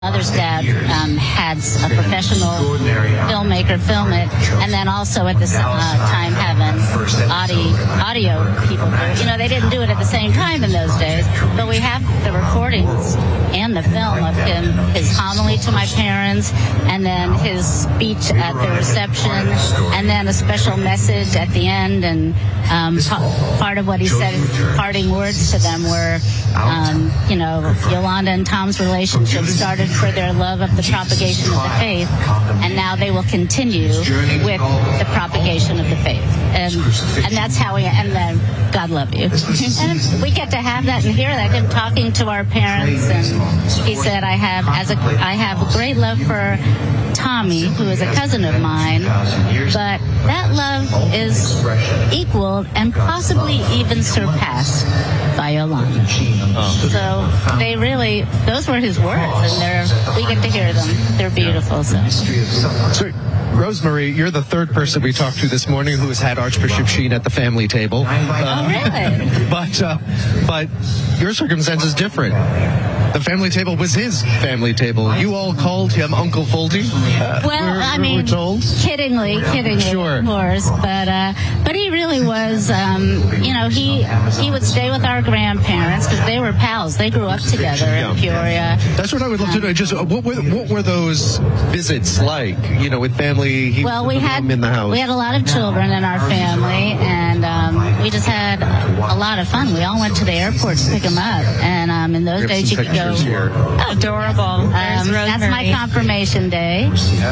mother's dad had a professional filmmaker film it, and then also at the time having audio people do it. You know, they didn't do it at the same time in those days, but we have the recordings and the film of him, his homily to my parents, and then his speech at the reception, and then a special message at the end, and part of what he said, parting words to them were, you know, Yolanda and Tom's relationship started for their love of the propagation of the faith, and now they will continue with the propagation of the faith. And that's how and then God love you. And we get to have that and hear that, him talking to our parents, and he said, I have a great love for Tommy, who is a cousin of mine, but that love is equaled and possibly even surpassed by Yolanda. So they really, those were his words, and we get to hear them. They're beautiful. So, Rosemary, you're the third person we talked to this morning who has had Archbishop Sheen at the family table. Oh, really? But your circumstance is different. The family table was his family table. You all called him Uncle Foldy. We're told. Kiddingly, sure. Of course. But he really was. You know, he would stay with our grandparents because they were pals. They grew up together in Peoria. That's what I would love to know. Just what were those visits like? You know, with family. We had in the house. We had a lot of children in our family, and we just had a lot of fun. We all went to the airport to pick them up, and in those days you could go. Adorable. That's my confirmation day.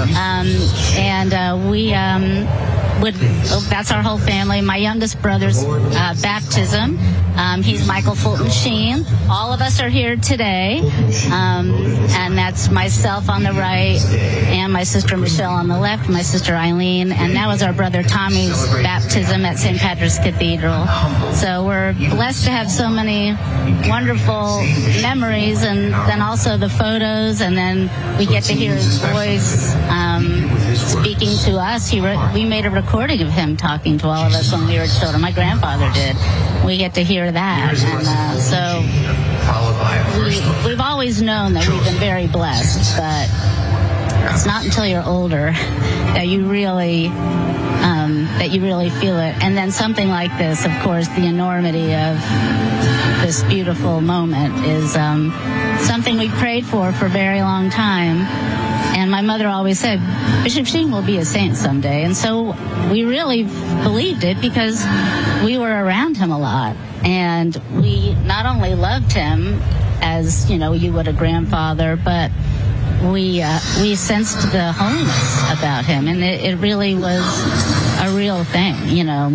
That's our whole family. My youngest brother's baptism. He's Michael Fulton Sheen. All of us are here today. And that's myself on the right, and my sister Michelle on the left, my sister Eileen, and that was our brother Tommy's baptism at St. Patrick's Cathedral. So we're blessed to have so many wonderful memories, and then also the photos, and then we get to hear his voice speaking to us. We made a recording of him talking to all of us when we were children. My grandfather did. We get to hear that. And so we've always known that we've been very blessed, but it's not until you're older that you really feel it. And then something like this, of course, the enormity of this beautiful moment is something we prayed for a very long time. And my mother always said, Bishop Sheen will be a saint someday. And so we really believed it because we were around him a lot. And we not only loved him as, you know, you would a grandfather, but we sensed the holiness about him. And it really was a real thing, you know.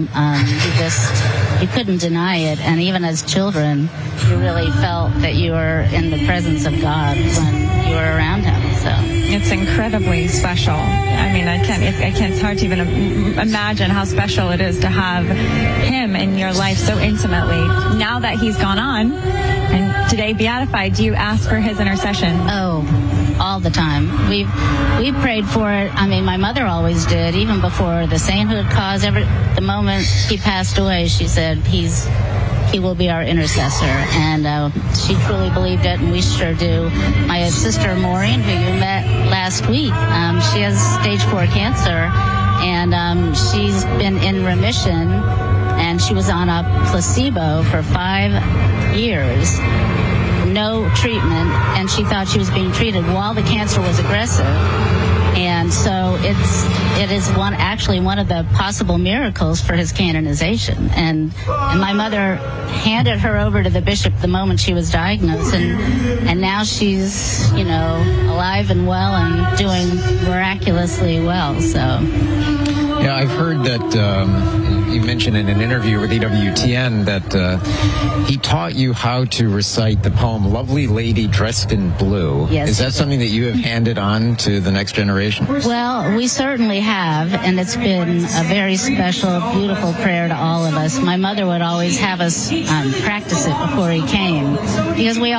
You couldn't deny it. And even as children, you really felt that you were in the presence of God when you were around him. So it's incredibly special. I mean, it's hard to even imagine how special it is to have him in your life so intimately. Now that he's gone on and today beatified, do you ask for his intercession? Oh, all the time. We prayed for it. I mean, my mother always did, even before the sainthood cause. The moment he passed away, she said he will be our intercessor, and she truly believed it, and we sure do. My sister Maureen, who you met last week, she has stage 4 cancer, and she's been in remission, and she was on a placebo for 5 years. No treatment, and she thought she was being treated while the cancer was aggressive. And so it is one of the possible miracles for his canonization. And my mother handed her over to the bishop the moment she was diagnosed, and now she's, you know, alive and well and doing miraculously well. So yeah, I've heard that you mentioned in an interview with EWTN that he taught you how to recite the poem "Lovely Lady Dressed in Blue." Yes. Is that something that you have handed on to the next generation? Well, we certainly have, and it's been a very special, beautiful prayer to all of us. My mother would always have us practice it before he came, because we all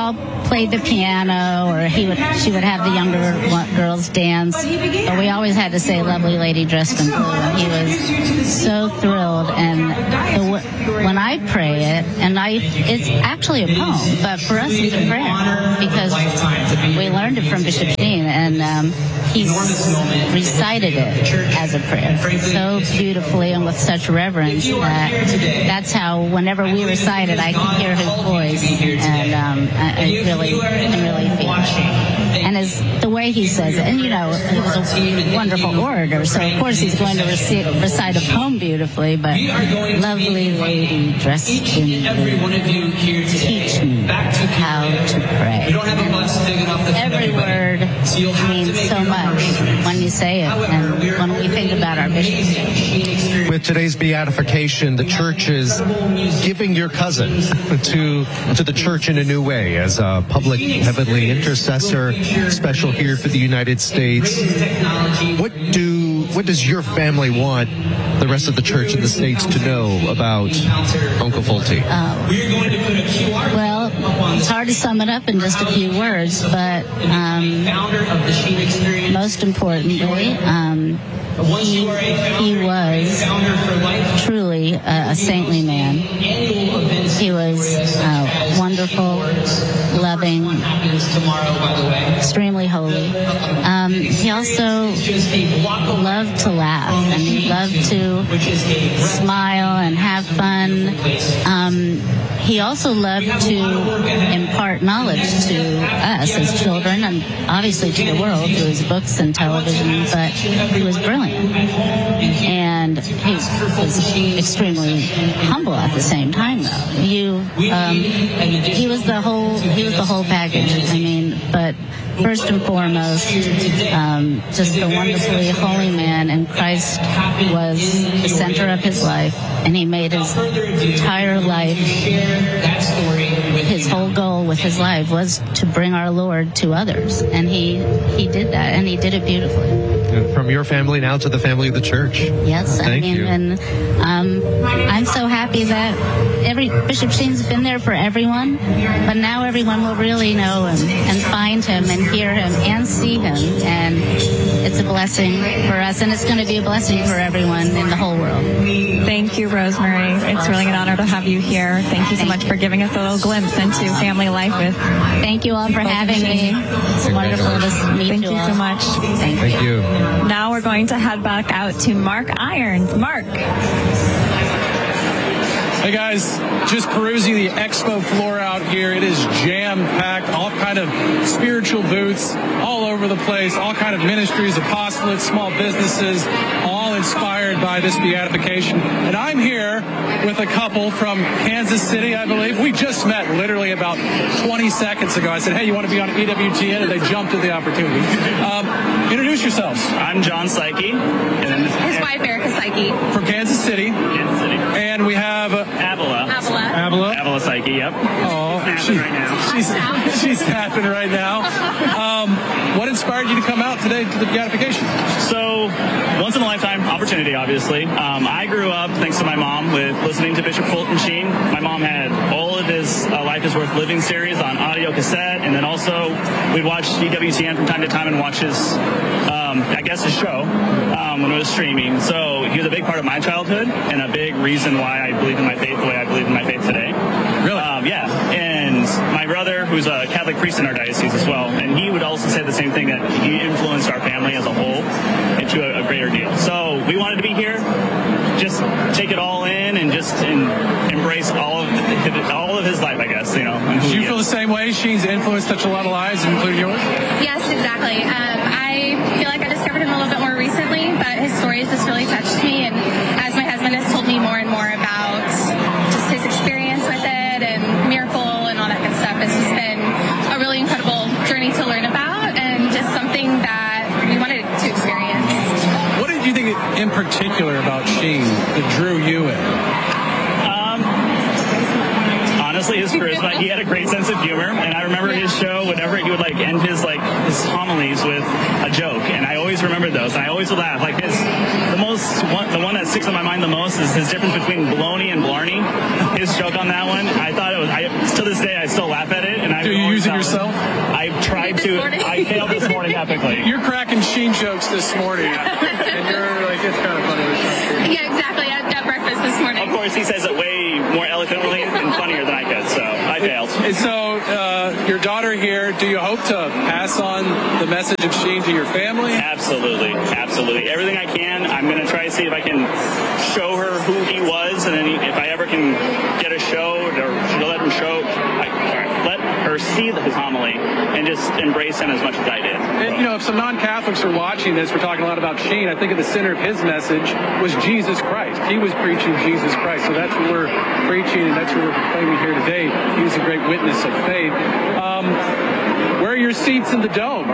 played the piano, or she would have the younger girls dance. But we always had to say "lovely lady dressed in blue," and he was so thrilled. And when I pray it, and it's actually a poem, but for us it's a prayer because we learned it from Bishop Sheen, and he recited it as a prayer so beautifully and with such reverence that's how whenever we recite it, I can hear his voice, and I really feel it. And the way he says it, and he was a wonderful orator, so of course he's going to recite a poem beautifully, but lovely lady dressed in blue, teach me how to pray. Every word means so much when you say it, and when we think about our bishop. With today's beatification, the church is giving your cousin to the church in a new way as a public heavenly intercessor, special here for the United States. What does your family want the rest of the church in the States to know about Uncle Fulty? Well, it's hard to sum it up in just a few words, but most importantly, he was truly a saintly man. He was wonderful, loving, extremely holy. He also loved to laugh, and he loved to smile and have fun. He also loved to impart knowledge to us as children, and obviously to the world through his books and television, but he was brilliant. And he was extremely humble at the same time, though. He was the whole package. I mean, but first and foremost, just the wonderfully holy man, and Christ was the center of his life, and he made his entire life, his whole goal with his life was to bring our Lord to others, and he did that, and he did it beautifully. From your family now to the family of the church. Yes, Thank you. And I'm so happy that Bishop Sheen's been there for everyone, but now everyone will really know him and find him and hear him and see him, and it's a blessing for us, and it's going to be a blessing for everyone in the whole world. Thank you, Rosemary. It's really an honor to have you here. Thank you so much for giving us a little glimpse into family life with. Thank you all for having me. It's wonderful to meet you all. Thank you so much. Thank you. Now we're going to head back out to Mark Irons. Mark. Hey guys, just perusing the expo floor out here. It is jam-packed, all kind of spiritual booths all over the place, all kind of ministries, apostolates, small businesses, all inspired by this beatification. And I'm here with a couple from Kansas City, I believe. We just met literally about 20 seconds ago. I said, hey, you want to be on EWTN? And they jumped at the opportunity. Introduce yourselves. I'm John Psyche. And His wife, Erica Psyche. From Kansas City. Kansas City. And we have Avila Psyche, yep. Oh, she's tapping right now. What inspired you to come out today to the beatification? So, once in a lifetime opportunity, obviously. I grew up, thanks to my mom, with listening to Bishop Fulton Sheen. My mom had all of his Life is Worth Living series on audio cassette, and then also we'd watch EWTN from time to time and watch his show when it was streaming. So he was a big part of my childhood and a big reason why I believe in my faith the way I believe in my faith today. Really? Yeah. And my brother, who's a Catholic priest in our diocese as well, and he would also say the same thing, that he influenced our family as a whole into a greater deal. So we wanted to be here, just take it all in and just embrace all of his life, I guess, Do you feel the same way? Sheen's influence touched a lot of lives, including yours? Yes, exactly. I feel like I discovered him a little bit more recently, but his stories just really touched me. And as my husband has told me more and more about just his experience with it and miracle and all that good stuff, it's just been a really incredible journey to learn about, and just something that we wanted to experience. What did you think in particular about Sheen that drew you in? Honestly, his charisma. He had a great sense of humor, and I remember his show. Whenever he would end his homilies with a joke, and I always remember those. And I always would laugh. The one that sticks in my mind the most is his difference between baloney and blarney. His joke on that one, I thought it was. To this day, I still laugh at it. And do you use it yourself? coming that quickly. You're cracking Sheen jokes this morning, and you're like, it's kind of funny. Yeah, exactly. I had breakfast this morning. Of course, he says it way more eloquently and funnier than I could, so I failed. So, your daughter here, do you hope to pass on the message of Sheen to your family? Absolutely. Everything I can. I'm going to try to see if I can show her who he was, and then if I ever can get a show, or let her see his homily and just embrace him as much as I did. And, if some non-Catholics are watching this, we're talking a lot about Sheen. I think at the center of his message was Jesus Christ. He was preaching Jesus Christ. So that's what we're preaching, and that's what we're proclaiming here today. He was a great witness of faith. Where are your seats in the dome?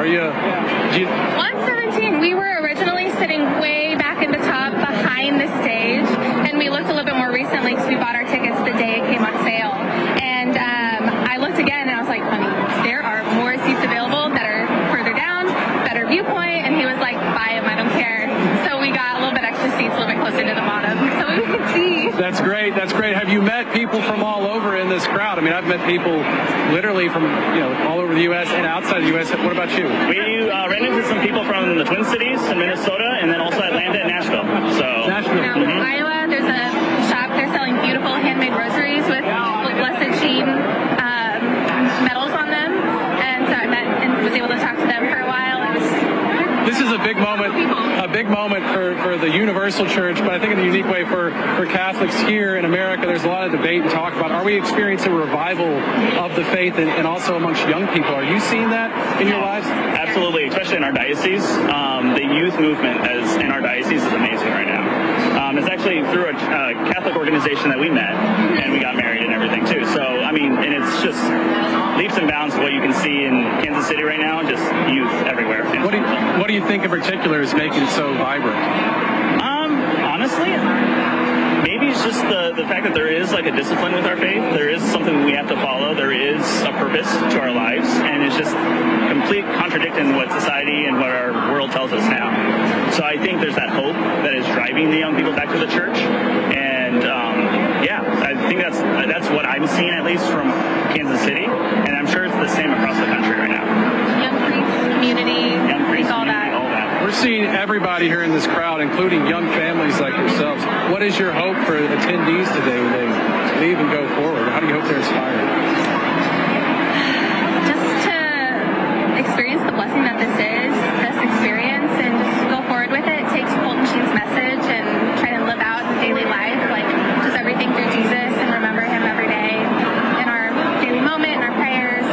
117. We were originally sitting way back in the top behind the stage, and we looked a little bit more recently because we bought our tickets the day it came on sale. And I looked again, and I was like, honey, there are more seats available that are further down, better viewpoint. And he was like, buy them, I don't care. So we got a little bit extra seats, a little bit closer to the bottom, so we could see. That's great. Have you met people from all over in this crowd? I mean, I've met people literally from all over the U.S. and outside the U.S. What about you? We ran into some people from the Twin Cities in Minnesota, and then also Atlanta and Nashville. Iowa, there's a shop. They're selling beautiful handmade rosaries with Blessed Sheen medals on them, and so I met and was able to talk to them for a while. This is a big moment for the Universal Church, but I think in a unique way for Catholics here in America. There's a lot of debate and talk about, are we experiencing a revival of the faith and also amongst young people? Are you seeing that in your lives? Absolutely, especially in our diocese. The youth movement in our diocese is amazing right now. It's actually through a Catholic organization that we met, and we got married and everything too. So, and it's just leaps and bounds to what you can see in Kansas City right now, just youth everywhere. What do you think in particular is making it so vibrant? Honestly, maybe it's just the fact that there is like a discipline with our faith. There is something we have to follow. There is a purpose to our lives, and it's just complete contradicting what society and what our world tells us now. So I think there's that hope that is driving the young people back to the church, and I think that's what I'm seeing, at least from Kansas City, and I'm sure it's the same across the country right now. Young priest community, all that. We're seeing everybody here in this crowd, including young families like yourselves. What is your hope for attendees today when they leave and go forward? How do you hope they're inspired? Just to experience the blessing that this experience, and just go forward with it. Take Fulton Sheen's message and try to live out in daily life, like just everything through Jesus, and remember him every day in our daily moment, in our prayers.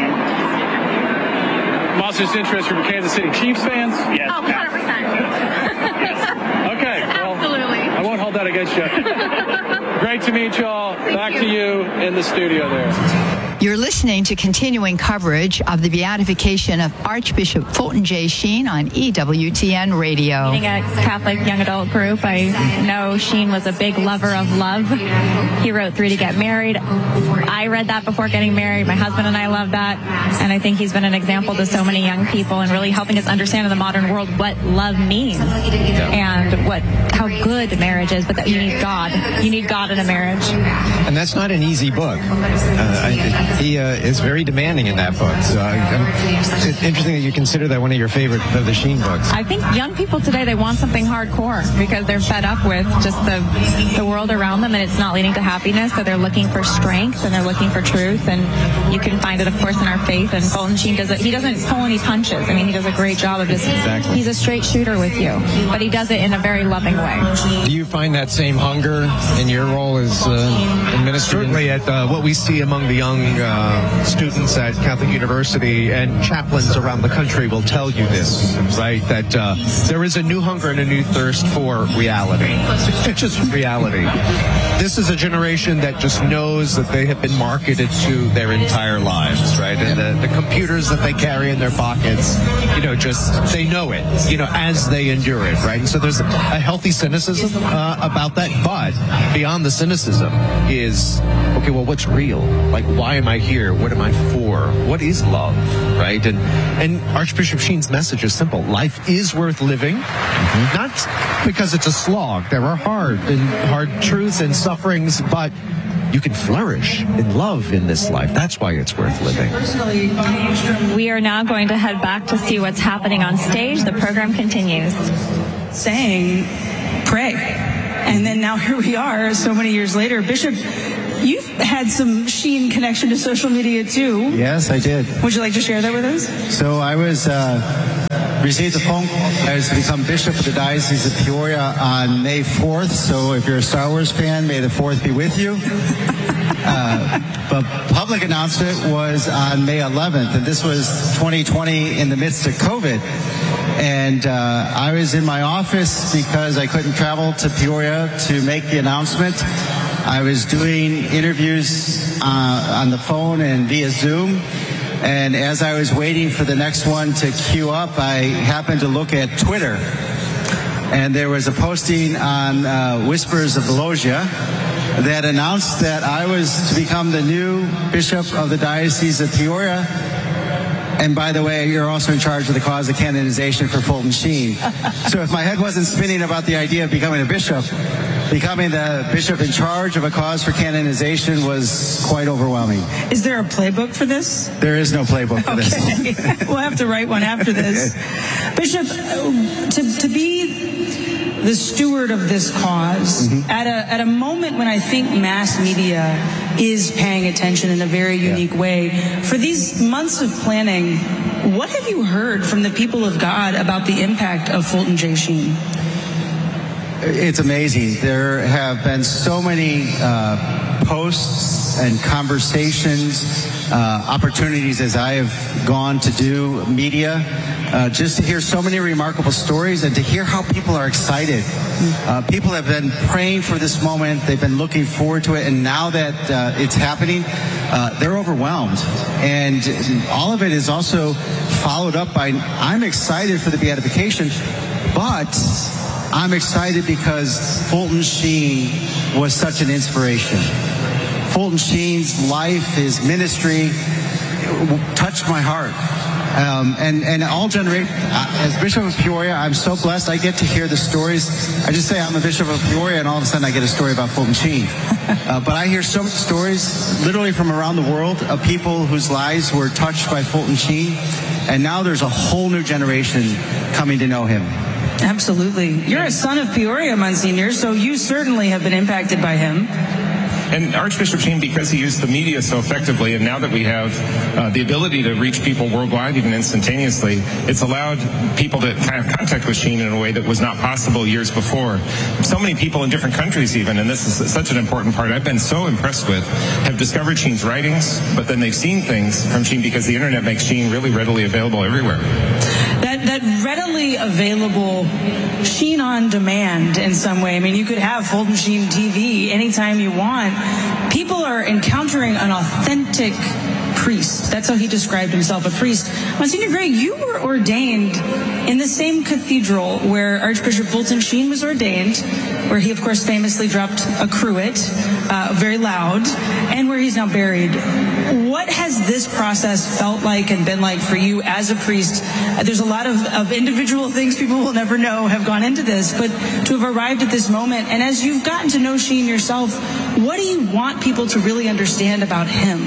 I'm also just interested in Kansas City Chiefs fans. Yes. Oh, 100%. Okay. Well, absolutely. I won't hold that against you. Great to meet y'all. Back to you in the studio there. You're listening to continuing coverage of the beatification of Archbishop Fulton J. Sheen on EWTN Radio. Being a Catholic young adult group, I know Sheen was a big lover of love. He wrote 3 to Get Married. I read that before getting married. My husband and I love that. And I think he's been an example to so many young people and really helping us understand in the modern world what love means and how good marriage is, but that you need God. You need God in a marriage. And that's not an easy book. He is very demanding in that book. So it's interesting that you consider that one of your favorite of the Sheen books. I think young people today, they want something hardcore because they're fed up with just the world around them, and it's not leading to happiness. So they're looking for strength and they're looking for truth, and you can find it, of course, in our faith. And Fulton Sheen he doesn't pull any punches. I mean, he does a great job of just, he's a straight shooter with you, but he does it in a very loving way. Do you find that same hunger in your role as in ministry? Certainly at what we see among the young students at Catholic University and chaplains around the country will tell you this, right? That there is a new hunger and a new thirst for reality. It's just reality. This is a generation that just knows that they have been marketed to their entire lives, right? And the computers that they carry in their pockets, they know it, as they endure it, right? And so there's a healthy cynicism about that, but beyond the cynicism is, okay, well, what's real? Like, why am I here? What am I for? What is love, right? And Archbishop Sheen's message is simple. Life is worth living, not because it's a slog. There are hard truths and sufferings, but you can flourish in love in this life. That's why it's worth living. We are now going to head back to see what's happening on stage. The program continues. Saying, pray. And then now here we are so many years later. Bishop, you've had some Sheen connection to social media too. Yes, I did. Would you like to share that with us? So I was received a phone call. I was to become Bishop of the Diocese of Peoria on May 4th. So if you're a Star Wars fan, may the 4th be with you. But public announcement was on May 11th, and this was 2020 in the midst of COVID. And I was in my office because I couldn't travel to Peoria to make the announcement. I was doing interviews on the phone and via Zoom. And as I was waiting for the next one to queue up, I happened to look at Twitter. And there was a posting on Whispers of the Loggia that announced that I was to become the new Bishop of the Diocese of Peoria. And by the way, you're also in charge of the cause of canonization for Fulton Sheen. So if my head wasn't spinning about the idea of becoming a bishop, becoming the bishop in charge of a cause for canonization was quite overwhelming. Is there a playbook for this? There is no playbook for this. We'll have to write one after this. Bishop, to be the steward of this cause at a moment when I think mass media is paying attention in a very unique way. For these months of planning, what have you heard from the people of God about the impact of Fulton J. Sheen? It's amazing. There have been so many posts and conversations, opportunities as I have gone to do media, just to hear so many remarkable stories and to hear how people are excited. People have been praying for this moment. They've been looking forward to it. And now that it's happening, they're overwhelmed. And all of it is also followed up by, I'm excited for the beatification, but I'm excited because Fulton Sheen was such an inspiration. Fulton Sheen's life, his ministry, touched my heart. And all generations, as Bishop of Peoria, I'm so blessed. I get to hear the stories. I just say I'm a Bishop of Peoria, and all of a sudden I get a story about Fulton Sheen. But I hear so many stories, literally from around the world, of people whose lives were touched by Fulton Sheen. And now there's a whole new generation coming to know him. Absolutely. You're a son of Peoria, Monsignor, so you certainly have been impacted by him. And Archbishop Sheen, because he used the media so effectively, and now that we have the ability to reach people worldwide, even instantaneously, it's allowed people to kind of have contact with Sheen in a way that was not possible years before. So many people in different countries even, and this is such an important part I've been so impressed with, have discovered Sheen's writings, but then they've seen things from Sheen because the internet makes Sheen really readily available everywhere. That readily available Sheen on demand in some way. I mean, you could have Fulton Sheen TV anytime you want. People are encountering an authentic priest. That's how he described himself, a priest. Monsignor Gray, you were ordained in the same cathedral where Archbishop Fulton Sheen was ordained, where he, of course, famously dropped a cruet, very loud, and where he's now buried. What has this process felt like and been like for you as a priest? There's a lot of individual things people will never know have gone into this, but to have arrived at this moment, and as you've gotten to know Sheen yourself, what do you want people to really understand about him?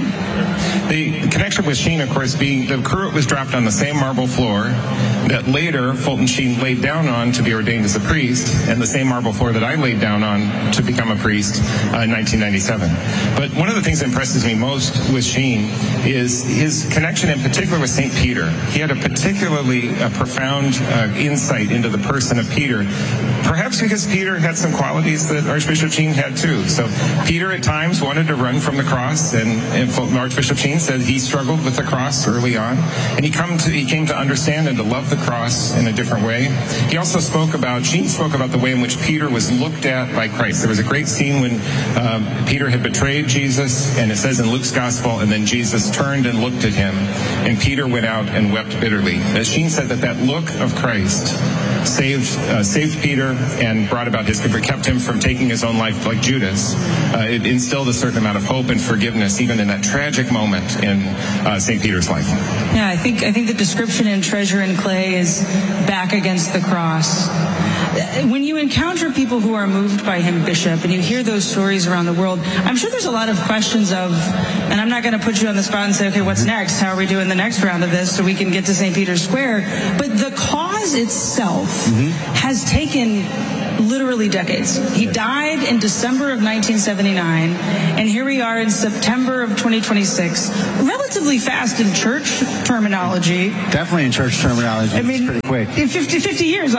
The connection with Sheen, of course, being the cruet was dropped on the same marble floor that later Fulton Sheen laid down on to be ordained as a priest, and the same marble floor that I laid down on to become a priest in 1997. But one of the things that impresses me most with Sheen is his connection in particular with St. Peter. He had a particularly profound insight into the person of Peter, perhaps because Peter had some qualities that Archbishop Sheen had too. So Peter at times wanted to run from the cross, and Archbishop Sheen said he struggled with the cross early on, and he came to understand and to love the cross in a different way. He also Sheen spoke about the way in which Peter was looked at by Christ. There was a great scene when Peter had betrayed Jesus, and it says in Luke's gospel, and then Jesus turned and looked at him, and Peter went out and wept bitterly. As Sheen said, that look of Christ saved Peter and brought about his conversion, kept him from taking his own life like Judas. It instilled a certain amount of hope and forgiveness, even in that tragic moment in St. Peter's life. Yeah, I think the description in Treasure in Clay is back against the cross. When you encounter people who are moved by him, Bishop, and you hear those stories around the world, I'm sure there's a lot of questions of, and I'm not going to put you on the spot and say, okay, what's next? How are we doing the next round of this so we can get to St. Peter's Square? But the cause itself has taken literally decades. He died in December of 1979, and here we are in September of 2026. Relatively fast in church terminology. Definitely in church terminology. I mean, it's pretty quick. 50 years.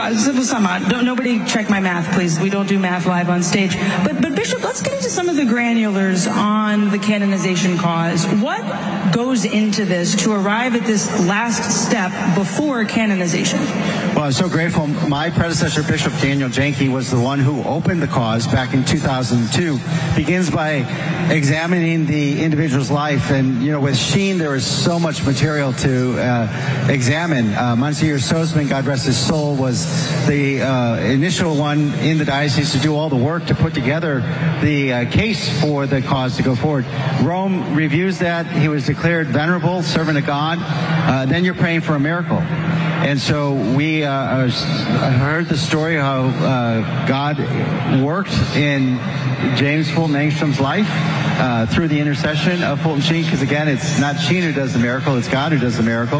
Nobody check my math, please. We don't do math live on stage. But Bishop, let's get into some of the granulars on the canonization cause. What goes into this to arrive at this last step before canonization? Well, I'm so grateful. My predecessor, Bishop Daniel Janke, was the one who opened the cause back in 2002. Begins by examining the individual's life. And, with Sheen, there was so much material to examine. Monsignor Sosman, God rest his soul, was the initial one in the diocese to do all the work to put together the case for the cause to go forward. Rome reviews that. He was declared venerable, servant of God. Then you're praying for a miracle. And so we heard the story how God worked in James Fulton Engstrom's life through the intercession of Fulton Sheen, because again, it's not Sheen who does the miracle, it's God who does the miracle.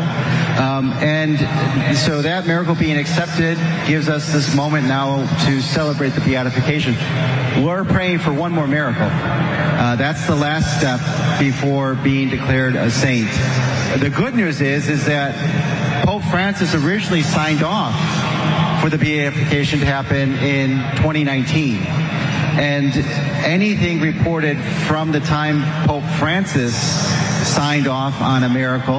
And so that miracle being accepted gives us this moment now to celebrate the beatification. We're praying for one more miracle. That's the last step before being declared a saint. The good news is that Pope Francis originally signed off for the beatification to happen in 2019. And anything reported from the time Pope Francis signed off on a miracle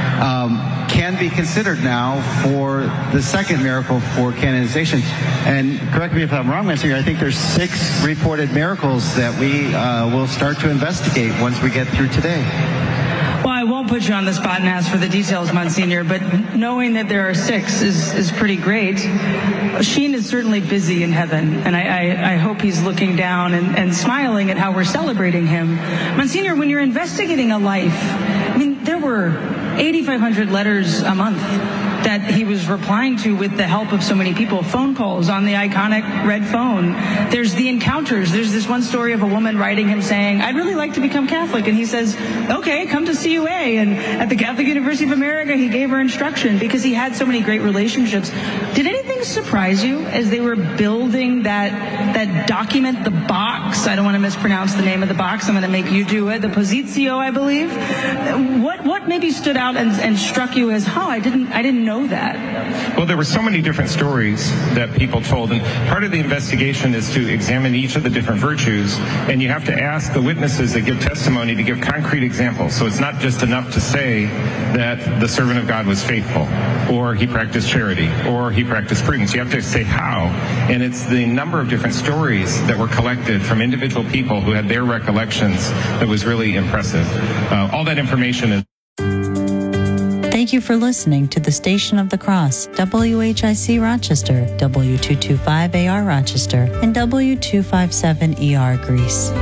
can be considered now for the second miracle for canonization. And correct me if I'm wrong, Monsignor, I think there's 6 reported miracles that we will start to investigate once we get through today. Well, I won't put you on the spot and ask for the details, Monsignor, but knowing that there are 6 is pretty great. Sheen is certainly busy in heaven, and I hope he's looking down and smiling at how we're celebrating him. Monsignor, when you're investigating a life, there were 8,500 letters a month that he was replying to with the help of so many people, phone calls on the iconic red phone. There's the encounters. There's this one story of a woman writing him saying, I'd really like to become Catholic. And he says, okay, come to CUA. And at the Catholic University of America, he gave her instruction because he had so many great relationships. Did anything surprise you as they were building that document, the box? I don't want to mispronounce the name of the box. I'm going to make you do it. The Positio, I believe. What maybe stood out and struck you as, I didn't know that? Well, there were so many different stories that people told, and part of the investigation is to examine each of the different virtues, and you have to ask the witnesses that give testimony to give concrete examples. So it's not just enough to say that the servant of God was faithful, or he practiced charity, or he practiced prudence. You have to say how, and it's the number of different stories that were collected from individual people who had their recollections that was really impressive. All that information is. Thank you for listening to the Station of the Cross, WHIC Rochester, W225AR Rochester, and W257ER Greece.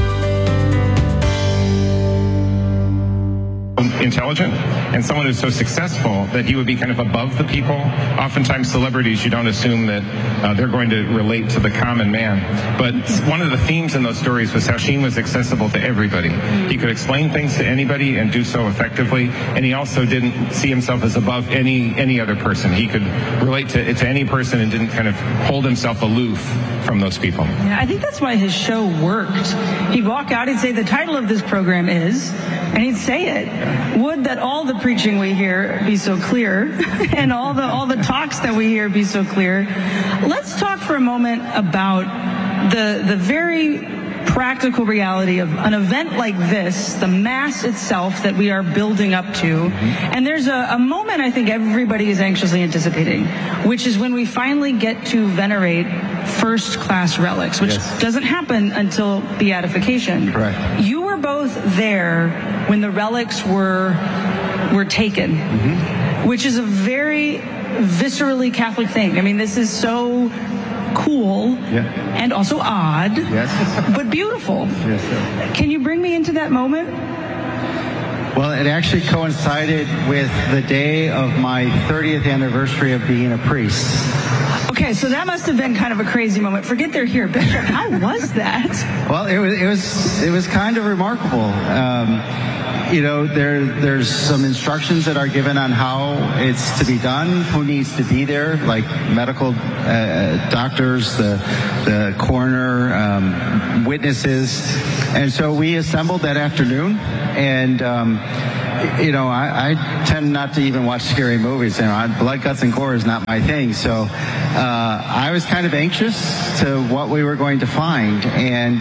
Intelligent and someone who's so successful that he would be kind of above the people. Oftentimes celebrities, you don't assume that they're going to relate to the common man. But one of the themes in those stories was how Sheen was accessible to everybody. He could explain things to anybody and do so effectively, and he also didn't see himself as above any other person. He could relate to any person and didn't kind of hold himself aloof from those people. Yeah, I think that's why his show worked. He'd walk out, he'd say, the title of this program is, and he'd say it. Would that all the preaching we hear be so clear, and all the talks that we hear be so clear. Let's talk for a moment about the very practical reality of an event like this, the Mass itself that we are building up to. And there's a moment I think everybody is anxiously anticipating, which is when we finally get to venerate first-class relics, which doesn't happen until beatification. Correct. You were both there when the relics were taken. which is a very viscerally Catholic thing. I mean, this is so cool and also odd, but beautiful. Yes, sir. Can you bring me into that moment? Well, it actually coincided with the day of my 30th anniversary of being a priest. Okay, so that must have been kind of a crazy moment. Forget they're here, Bishop. How was that? Well, it was kind of remarkable. There's some instructions that are given on how it's to be done, who needs to be there, like medical doctors, the coroner, witnesses. And so we assembled that afternoon, and I tend not to even watch scary movies. Blood, guts, and gore is not my thing. So I was kind of anxious to what we were going to find. And,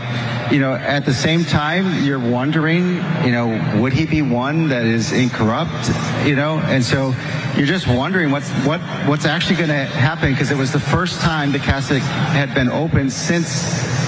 at the same time, you're wondering, would he be one that is incorrupt? And so you're just wondering what's actually going to happen, because it was the first time the casket had been opened since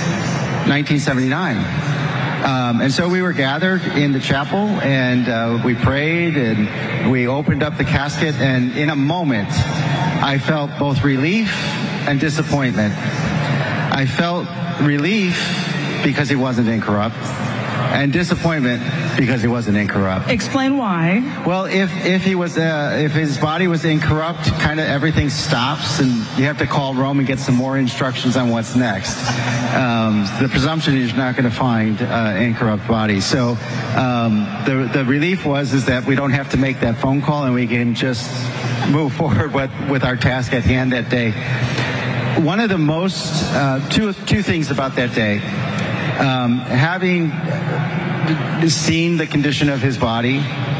1979. And so we were gathered in the chapel, and we prayed, and we opened up the casket, and in a moment, I felt both relief and disappointment. I felt relief because he wasn't incorrupt, and disappointment because he wasn't incorrupt. Explain why. Well, if his body was incorrupt, kind of everything stops, and you have to call Rome and get some more instructions on what's next. The presumption is you're not going to find incorrupt body. So the relief is that we don't have to make that phone call, and we can just move forward with our task at hand that day. One of the most two things about that day. Having seen the condition of his body,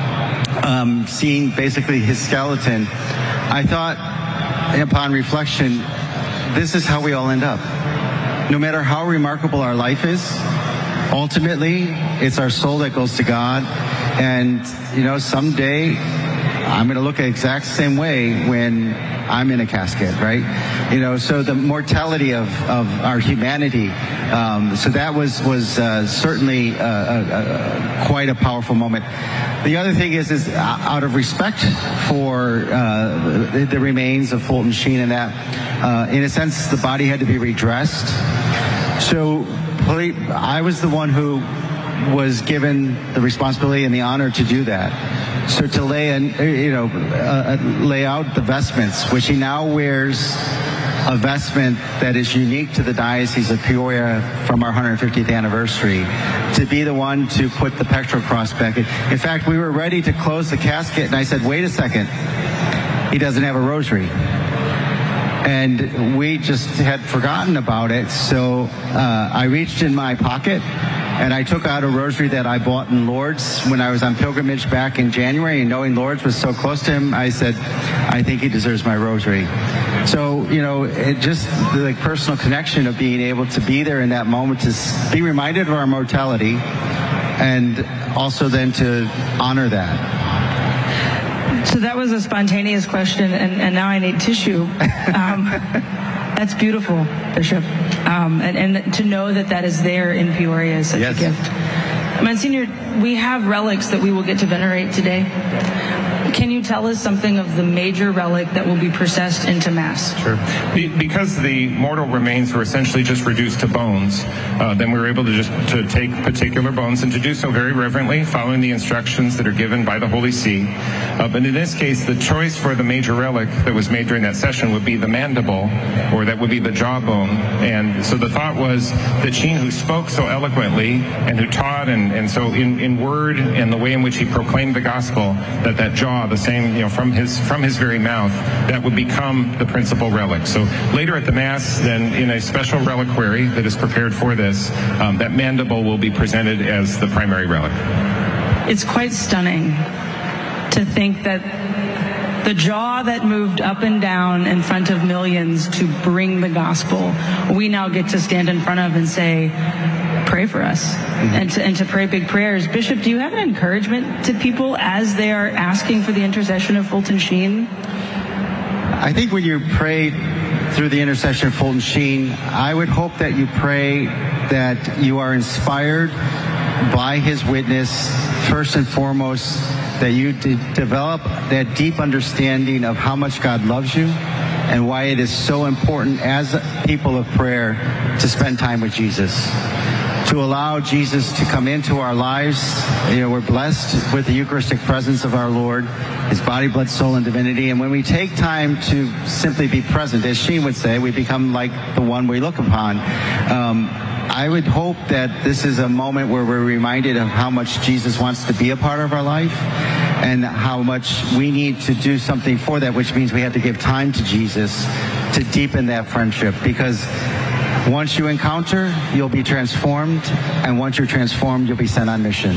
seeing basically his skeleton, I thought, upon reflection, this is how we all end up. No matter how remarkable our life is, ultimately, it's our soul that goes to God. And, someday I'm going to look the exact same way when I'm in a casket, right? So the mortality of our humanity. So that was certainly quite a powerful moment. The other thing is out of respect for the remains of Fulton Sheen, and that, in a sense, the body had to be redressed. So I was the one who was given the responsibility and the honor to do that. So to lay out the vestments, which he now wears, a vestment that is unique to the Diocese of Peoria from our 150th anniversary, to be the one to put the pectoral cross back in. In fact, we were ready to close the casket, and I said, wait a second, he doesn't have a rosary. And we just had forgotten about it, so I reached in my pocket, and I took out a rosary that I bought in Lourdes when I was on pilgrimage back in January, and knowing Lourdes was so close to him, I said, I think he deserves my rosary. So, it just the personal connection of being able to be there in that moment, to be reminded of our mortality, and also then to honor that. So that was a spontaneous question, and now I need tissue. That's beautiful, Bishop. And to know that is there in Peoria is such a gift. Monsignor, we have relics that we will get to venerate today. Can you tell us something of the major relic that will be processed into Mass? Sure. Because the mortal remains were essentially just reduced to bones, then we were able to take particular bones, and to do so very reverently, following the instructions that are given by the Holy See. But in this case, the choice for the major relic that was made during that session would be the mandible, or that would be the jawbone. And so the thought was that Sheen, who spoke so eloquently and who taught, and so in word and the way in which he proclaimed the gospel, that jaw, the same, from his very mouth, that would become the principal relic. So later at the Mass, then in a special reliquary that is prepared for this, that mandible will be presented as the primary relic. It's quite stunning to think that the jaw that moved up and down in front of millions to bring the gospel, we now get to stand in front of and say, pray for us, and to pray big prayers. Bishop, do you have an encouragement to people as they are asking for the intercession of Fulton Sheen? I think when you pray through the intercession of Fulton Sheen, I would hope that you pray that you are inspired by his witness first and foremost, that you develop that deep understanding of how much God loves you and why it is so important as people of prayer to spend time with Jesus, to allow Jesus to come into our lives. We're blessed with the Eucharistic presence of our Lord, his body, blood, soul, and divinity. And when we take time to simply be present, as Sheen would say, we become like the one we look upon. I would hope that this is a moment where we're reminded of how much Jesus wants to be a part of our life and how much we need to do something for that, which means we have to give time to Jesus to deepen that friendship. Because once you encounter, you'll be transformed, and once you're transformed, you'll be sent on mission.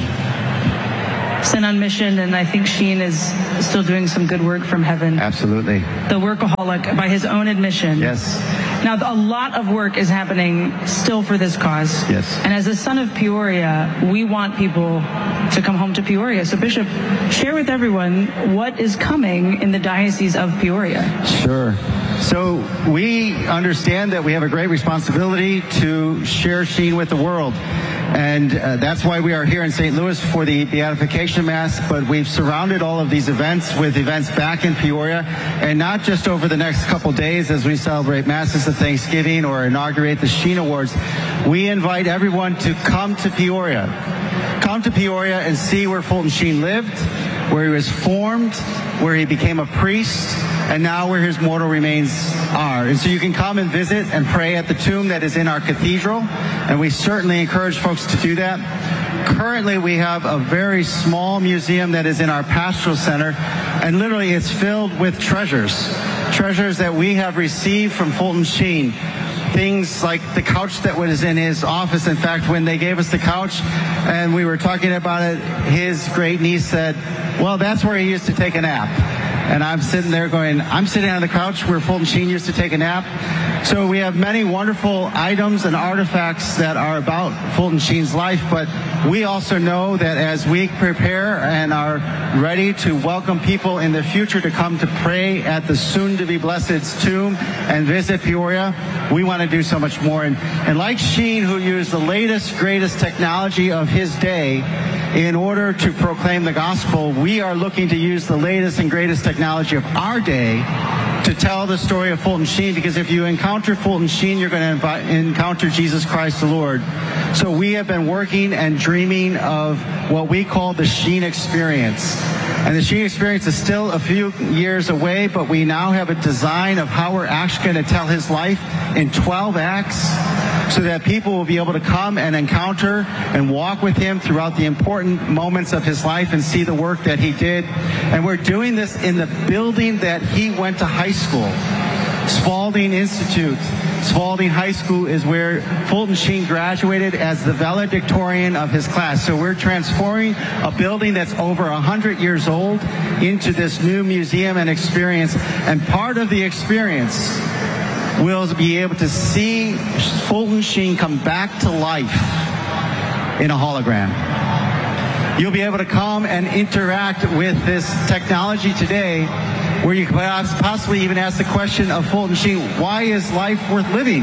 Sent on mission, and I think Sheen is still doing some good work from heaven. Absolutely. The workaholic, by his own admission. Yes. Now, a lot of work is happening still for this cause. Yes. And as a son of Peoria, we want people to come home to Peoria. So, Bishop, share with everyone what is coming in the Diocese of Peoria. Sure. So we understand that we have a great responsibility to share Sheen with the world. And that's why we are here in St. Louis for the Beatification Mass, but we've surrounded all of these events with events back in Peoria, and not just over the next couple days as we celebrate Masses of Thanksgiving or inaugurate the Sheen Awards. We invite everyone to come to Peoria. Come to Peoria and see where Fulton Sheen lived, where he was formed, where he became a priest, and now where his mortal remains are. And so you can come and visit and pray at the tomb that is in our cathedral, and we certainly encourage folks to do that. Currently, we have a very small museum that is in our pastoral center, and literally it's filled with treasures that we have received from Fulton Sheen. Things like the couch that was in his office. In fact, when they gave us the couch and we were talking about it, his great niece said, well, that's where he used to take a nap. And I'm sitting there going, I'm sitting on the couch where Fulton Sheen used to take a nap. So we have many wonderful items and artifacts that are about Fulton Sheen's life, but we also know that as we prepare and are ready to welcome people in the future to come to pray at the soon-to-be blessed's tomb and visit Peoria, we want to do so much more. And like Sheen, who used the latest, greatest technology of his day in order to proclaim the gospel, we are looking to use the latest and greatest technology of our day to tell the story of Fulton Sheen, because if you encounter Fulton Sheen, you're going to encounter Jesus Christ the Lord. So we have been working and dreaming of what we call the Sheen Experience. And the Sheen Experience is still a few years away, but we now have a design of how we're actually going to tell his life in 12 acts, so that people will be able to come and encounter and walk with him throughout the important moments of his life and see the work that he did. And we're doing this in the building that he went to high school, Spalding Institute. Spalding High School is where Fulton Sheen graduated as the valedictorian of his class. So we're transforming a building that's over 100 years old into this new museum and experience. And part of the experience will be able to see Fulton Sheen come back to life in a hologram. You'll be able to come and interact with this technology today, where you can possibly even ask the question of Fulton Sheen, why is life worth living?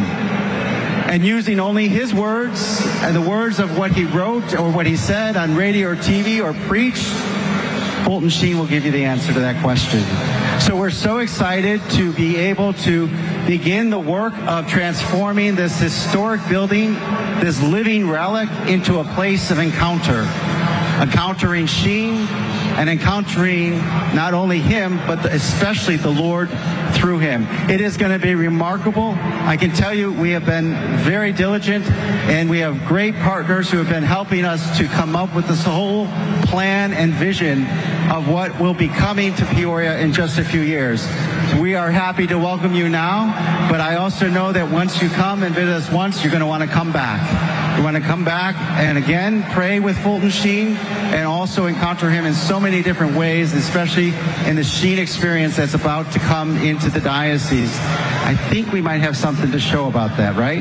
And using only his words and the words of what he wrote or what he said on radio or TV or preached, Fulton Sheen will give you the answer to that question. So we're so excited to be able to begin the work of transforming this historic building, this living relic, into a place of encounter. Encountering Sheen and encountering not only him, but especially the Lord through him. It is going to be remarkable. I can tell you we have been very diligent, and we have great partners who have been helping us to come up with this whole plan and vision of what will be coming to Peoria in just a few years. We are happy to welcome you now, but I also know that once you come and visit us once, you're going to want to come back. You want to come back and again pray with Fulton Sheen and also encounter him in so many different ways, especially in the Sheen Experience that's about to come into the diocese. I think we might have something to show about that, right?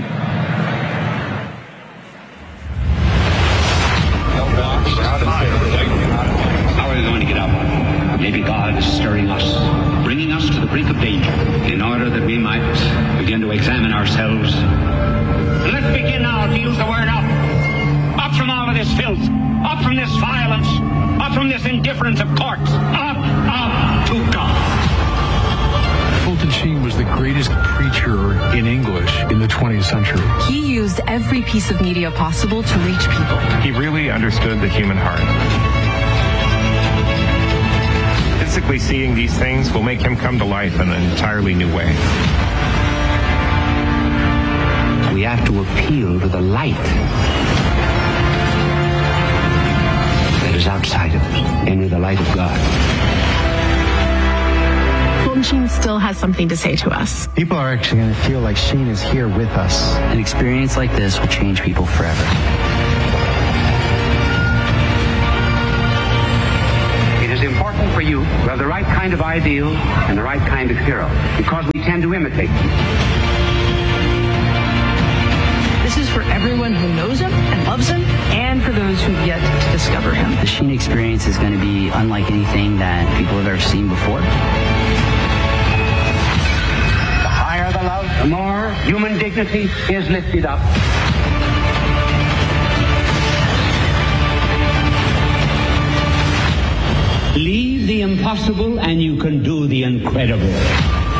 How are we going to get up? Maybe God is stirring us, bringing us to the brink of danger, in order that we might begin to examine ourselves. Let's begin now to use the word up. Up from all of this filth. Up from this violence. indifference of courts. Up to God. Fulton Sheen was the greatest preacher in English in the 20th century. He used every piece of media possible to reach people. He really understood the human heart. Physically seeing these things will make him come to life in an entirely new way. We have to appeal to the light that is outside of us, and with the light of God. Fulton Sheen still has something to say to us. People are actually going to feel like Sheen is here with us. An experience like this will change people forever. It is important for you to have the right kind of ideal and the right kind of hero, because we tend to imitate them. This is for everyone who knows him and loves him, and for those who've yet to discover him. The Sheen experience is going to be unlike anything that people have ever seen before. The higher the love, the more human dignity is lifted up. Leave the impossible and you can do the incredible.